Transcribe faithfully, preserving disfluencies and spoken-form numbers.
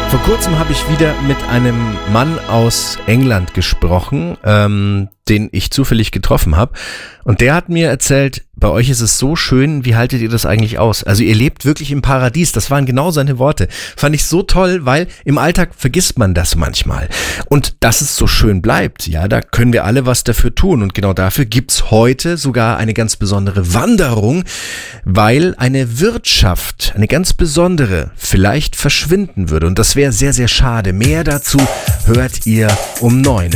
Vor kurzem habe ich wieder mit einem Mann aus England gesprochen, ähm, den ich zufällig getroffen habe. Und der hat mir erzählt, bei euch ist es so schön, wie haltet ihr das eigentlich aus? Also ihr lebt wirklich im Paradies, das waren genau seine Worte. Fand ich so toll, weil im Alltag vergisst man das manchmal. Und dass es so schön bleibt, ja, da können wir alle was dafür tun. Und genau dafür gibt's heute sogar eine ganz besondere Wanderung, weil eine Wirtschaft, eine ganz besondere, vielleicht verschwinden würde. Und das wäre sehr, sehr schade. Mehr dazu hört ihr um neun.